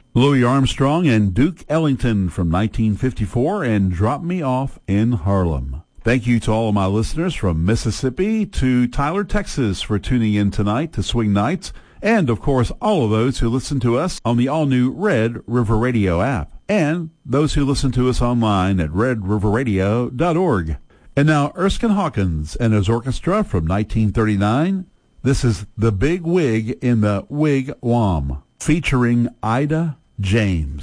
Louis Armstrong and Duke Ellington from 1954 and Drop Me Off in Harlem. Thank you to all of my listeners from Mississippi to Tyler, Texas for tuning in tonight to Swing Nights, and of course all of those who listen to us on the all-new Red River Radio app, and those who listen to us online at redriverradio.org. And now Erskine Hawkins and his orchestra from 1939. This is The Big Wig in the Wigwam, featuring Ida James.